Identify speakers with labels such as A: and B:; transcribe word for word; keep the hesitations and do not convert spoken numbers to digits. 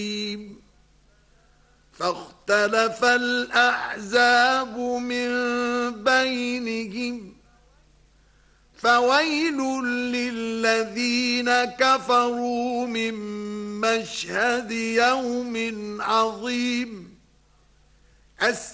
A: فاختلف الأحزاب من بينهم فويل للذين كفروا من مشهد يوم عظيم.